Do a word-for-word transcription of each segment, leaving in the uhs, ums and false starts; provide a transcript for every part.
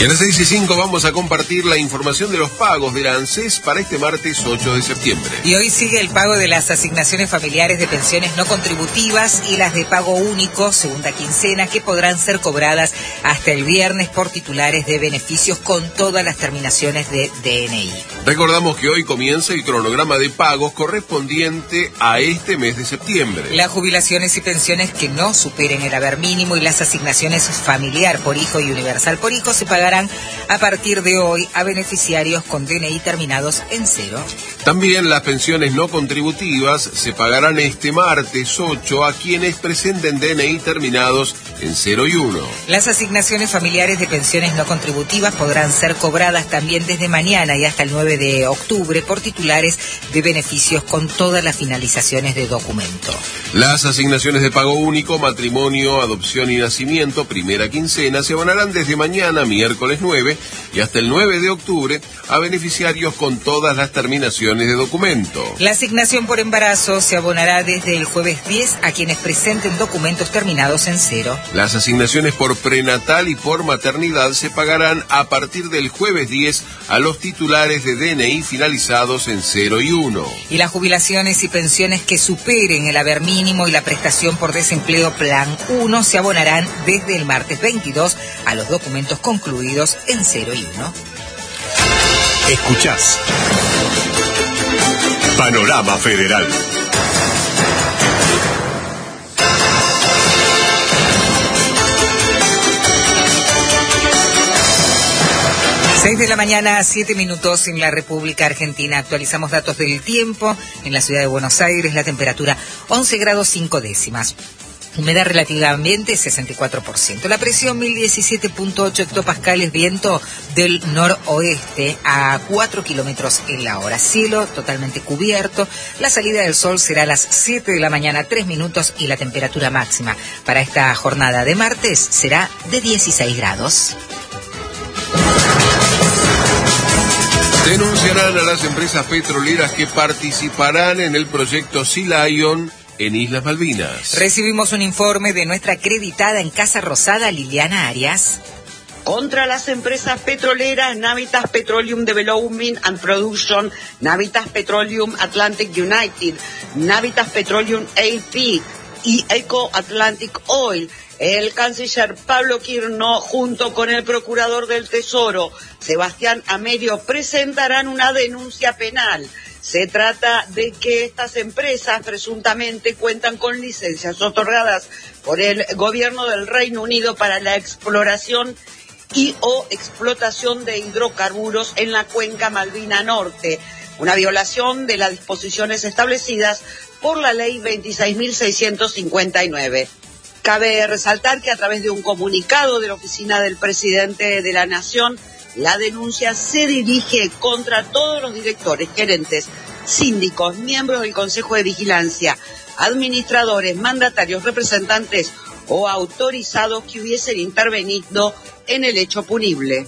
Y a las seis y cinco vamos a compartir la información de los pagos de la ANSES para este martes ocho de septiembre. Y hoy sigue el pago de las asignaciones familiares de pensiones no contributivas y las de pago único, segunda quincena, que podrán ser cobradas hasta el viernes por titulares de beneficios con todas las terminaciones de D N I. Recordamos que hoy comienza el cronograma de pagos correspondiente a este mes de septiembre. Las jubilaciones y pensiones que no superen el haber mínimo y las asignaciones familiar por hijo y universal por hijo se pagarán a partir de hoy a beneficiarios con D N I terminados en cero. También las pensiones no contributivas se pagarán este martes ocho a quienes presenten D N I terminados en cero y uno. Las asignaciones familiares de pensiones no contributivas podrán ser cobradas también desde mañana y hasta el nueve de octubre por titulares de beneficios con todas las finalizaciones de documento. Las asignaciones de pago único, matrimonio, adopción y nacimiento, primera quincena, se abonarán desde mañana, miércoles nueve, y hasta el nueve de octubre a beneficiarios con todas las terminaciones de documento. La asignación por embarazo se abonará desde el jueves diez a quienes presenten documentos terminados en cero. Las asignaciones por prenatal y por maternidad se pagarán a partir del jueves diez a los titulares de D N I finalizados en cero y uno. Y las jubilaciones y pensiones que superen el haber mínimo y la prestación por desempleo plan uno se abonarán desde el martes veintidós a los documentos concluidos en cero y uno. Escuchás Panorama Federal. Seis de la mañana, siete minutos en la República Argentina. Actualizamos datos del tiempo. En la ciudad de Buenos Aires, la temperatura once grados cinco décimas. Humedad relativa ambiente sesenta y cuatro por ciento. La presión mil diecisiete punto ocho hectopascales, viento del noroeste a cuatro kilómetros en la hora. Cielo totalmente cubierto. La salida del sol será a las siete de la mañana, tres minutos, y la temperatura máxima para esta jornada de martes será de dieciséis grados. Denunciarán a las empresas petroleras que participarán en el proyecto Sea Lion en Islas Malvinas. Recibimos un informe de nuestra acreditada en Casa Rosada, Liliana Arias. Contra las empresas petroleras Navitas Petroleum Development and Production, Navitas Petroleum Atlantic United, Navitas Petroleum A P y Eco Atlantic Oil, el canciller Pablo Quirno, junto con el procurador del Tesoro, Sebastián Amerio, presentarán una denuncia penal. Se trata de que estas empresas presuntamente cuentan con licencias otorgadas por el gobierno del Reino Unido para la exploración y o explotación de hidrocarburos en la cuenca Malvina Norte, una violación de las disposiciones establecidas por la ley veintiséis mil seiscientos cincuenta y nueve. Cabe resaltar que a través de un comunicado de la oficina del presidente de la Nación, la denuncia se dirige contra todos los directores, gerentes, síndicos, miembros del Consejo de Vigilancia, administradores, mandatarios, representantes o autorizados que hubiesen intervenido en el hecho punible.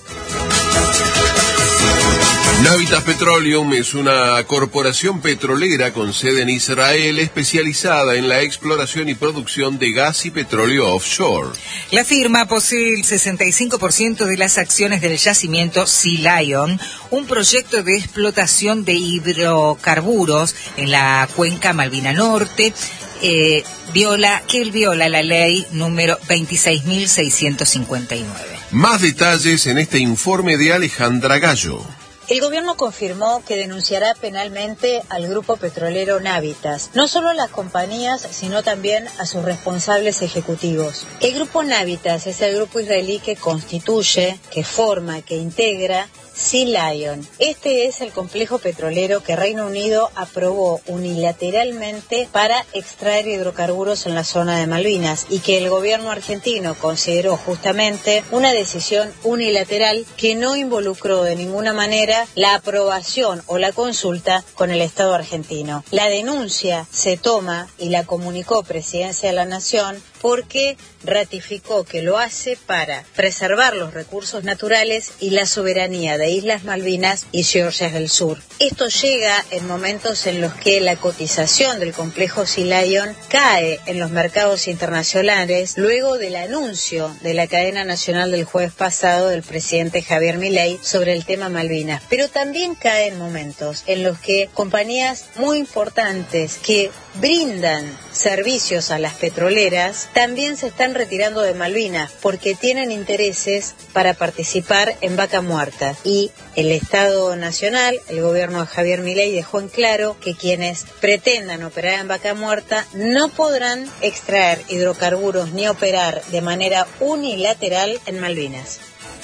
Navitas Petroleum es una corporación petrolera con sede en Israel especializada en la exploración y producción de gas y petróleo offshore. La firma posee el sesenta y cinco por ciento de las acciones del yacimiento Sea Lion, un proyecto de explotación de hidrocarburos en la cuenca Malvina Norte, eh, viola, que él viola la ley número veintiséis mil seiscientos cincuenta y nueve. Más detalles en este informe de Alejandra Gallo. El gobierno confirmó que denunciará penalmente al grupo petrolero Navitas, no solo a las compañías, sino también a sus responsables ejecutivos. El grupo Navitas es el grupo israelí que constituye, que forma, que integra Sea Lion. Este es el complejo petrolero que Reino Unido aprobó unilateralmente para extraer hidrocarburos en la zona de Malvinas y que el gobierno argentino consideró justamente una decisión unilateral que no involucró de ninguna manera la aprobación o la consulta con el Estado argentino. La denuncia se toma y la comunicó Presidencia de la Nación porque ratificó que lo hace para preservar los recursos naturales y la soberanía de Islas Malvinas y Georgia del Sur. Esto llega en momentos en los que la cotización del complejo Sea Lion cae en los mercados internacionales luego del anuncio de la cadena nacional del jueves pasado del presidente Javier Milei sobre el tema Malvinas. Pero también cae en momentos en los que compañías muy importantes que brindan servicios a las petroleras también se están retirando de Malvinas porque tienen intereses para participar en Vaca Muerta, y el Estado Nacional, el gobierno de Javier Milei, dejó en claro que quienes pretendan operar en Vaca Muerta no podrán extraer hidrocarburos ni operar de manera unilateral en Malvinas.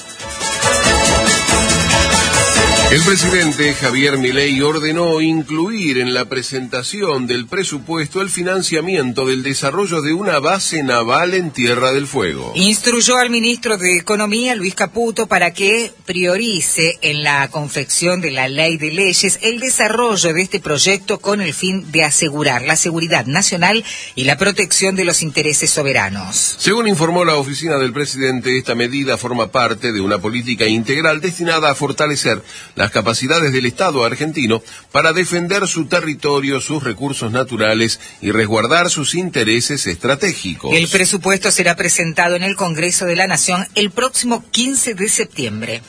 El presidente Javier Milei ordenó incluir en la presentación del presupuesto el financiamiento del desarrollo de una base naval en Tierra del Fuego. Instruyó al ministro de Economía, Luis Caputo, para que priorice en la confección de la ley de leyes el desarrollo de este proyecto con el fin de asegurar la seguridad nacional y la protección de los intereses soberanos. Según informó la oficina del presidente, esta medida forma parte de una política integral destinada a fortalecer las capacidades del Estado argentino para defender su territorio, sus recursos naturales y resguardar sus intereses estratégicos. El presupuesto será presentado en el Congreso de la Nación el próximo quince de septiembre.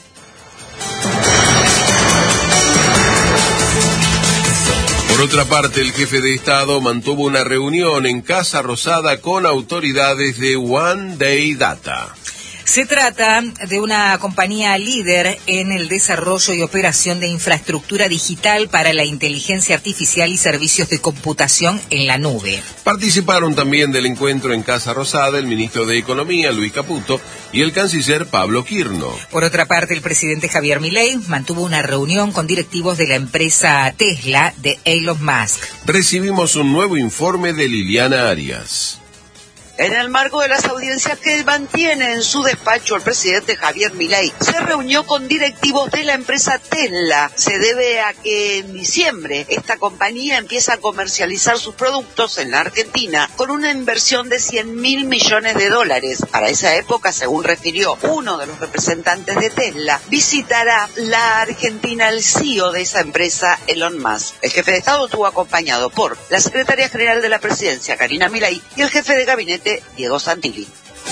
Por otra parte, el jefe de Estado mantuvo una reunión en Casa Rosada con autoridades de One Day Data. Se trata de una compañía líder en el desarrollo y operación de infraestructura digital para la inteligencia artificial y servicios de computación en la nube. Participaron también del encuentro en Casa Rosada el ministro de Economía, Luis Caputo, y el canciller Pablo Quirno. Por otra parte, el presidente Javier Milei mantuvo una reunión con directivos de la empresa Tesla de Elon Musk. Recibimos un nuevo informe de Liliana Arias. En el marco de las audiencias que mantiene en su despacho el presidente Javier Milei, se reunió con directivos de la empresa Tesla. Se debe a que en diciembre esta compañía empieza a comercializar sus productos en la Argentina con una inversión de cien mil millones de dólares. Para esa época, según refirió uno de los representantes de Tesla, visitará la Argentina el C E O de esa empresa, Elon Musk. El jefe de Estado estuvo acompañado por la secretaria general de la presidencia, Karina Milei, y el jefe de gabinete, Diego Santilli.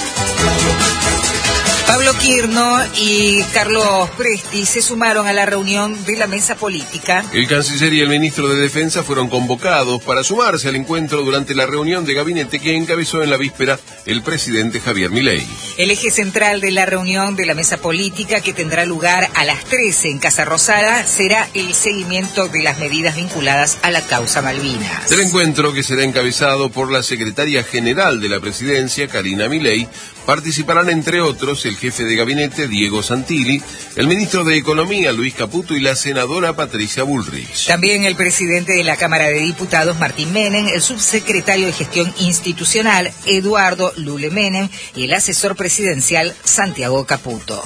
Pablo Quirno y Carlos Presti se sumaron a la reunión de la mesa política. El canciller y el ministro de Defensa fueron convocados para sumarse al encuentro durante la reunión de gabinete que encabezó en la víspera el presidente Javier Milei. El eje central de la reunión de la mesa política, que tendrá lugar a las trece en Casa Rosada, será el seguimiento de las medidas vinculadas a la causa Malvinas. Del encuentro, que será encabezado por la secretaria general de la presidencia, Karina Milei, participarán entre otros el jefe de gabinete, Diego Santilli, el ministro de Economía, Luis Caputo, y la senadora Patricia Bullrich. También el presidente de la Cámara de Diputados, Martín Menem, el subsecretario de Gestión Institucional, Eduardo Lule Menem, y el asesor presidencial, Santiago Caputo.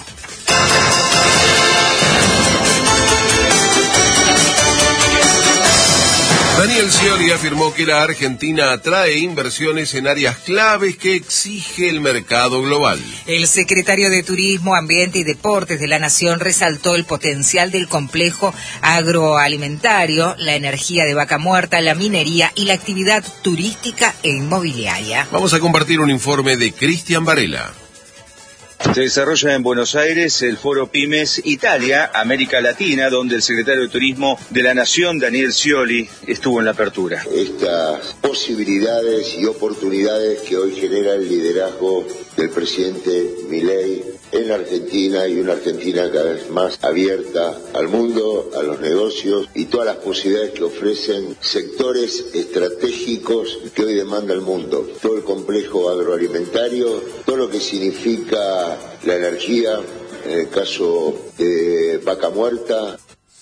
Daniel Scioli afirmó que la Argentina atrae inversiones en áreas claves que exige el mercado global. El secretario de Turismo, Ambiente y Deportes de la Nación resaltó el potencial del complejo agroalimentario, la energía de Vaca Muerta, la minería y la actividad turística e inmobiliaria. Vamos a compartir un informe de Cristian Varela. Se desarrolla en Buenos Aires el Foro Pymes Italia, América Latina, donde el secretario de Turismo de la Nación, Daniel Scioli, estuvo en la apertura. Estas posibilidades y oportunidades que hoy genera el liderazgo del presidente Milei en la Argentina, y una Argentina cada vez más abierta al mundo, a los negocios y todas las posibilidades que ofrecen sectores estratégicos que hoy demanda el mundo. Todo el complejo agroalimentario, todo lo que significa la energía, en el caso de Vaca Muerta.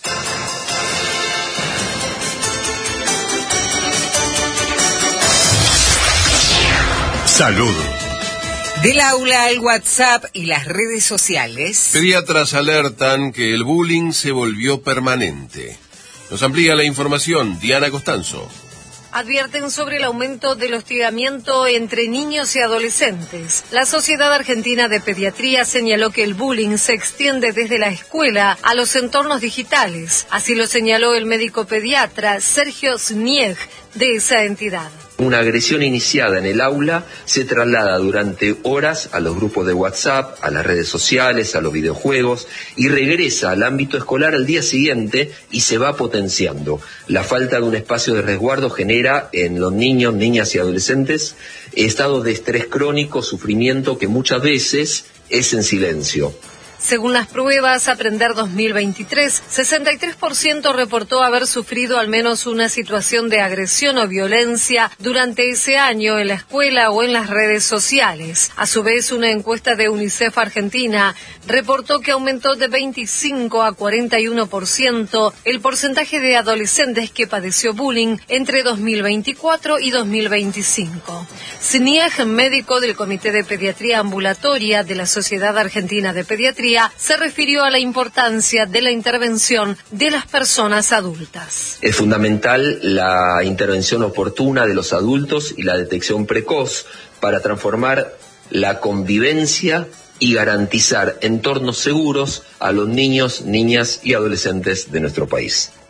Salud. Del aula al WhatsApp y las redes sociales. Pediatras alertan que el bullying se volvió permanente. Nos amplía la información Diana Costanzo. advierten sobre el aumento del hostigamiento entre niños y adolescentes. La Sociedad Argentina de Pediatría señaló que el bullying se extiende desde la escuela a los entornos digitales. Así lo señaló el médico pediatra Sergio Snieg de esa entidad. Una agresión iniciada en el aula se traslada durante horas a los grupos de WhatsApp, a las redes sociales, a los videojuegos y regresa al ámbito escolar al día siguiente y se va potenciando. La falta de un espacio de resguardo genera en los niños, niñas y adolescentes estados de estrés crónico, sufrimiento que muchas veces es en silencio. Según las pruebas Aprender dos mil veintitrés, sesenta y tres por ciento reportó haber sufrido al menos una situación de agresión o violencia durante ese año en la escuela o en las redes sociales. A su vez, una encuesta de UNICEF Argentina reportó que aumentó de veinticinco a cuarenta y uno por ciento el porcentaje de adolescentes que padeció bullying entre dos mil veinticuatro y dos mil veinticinco. Snieg, médico del Comité de Pediatría Ambulatoria de la Sociedad Argentina de Pediatría, se refirió a la importancia de la intervención de las personas adultas. Es fundamental la intervención oportuna de los adultos y la detección precoz para transformar la convivencia y garantizar entornos seguros a los niños, niñas y adolescentes de nuestro país.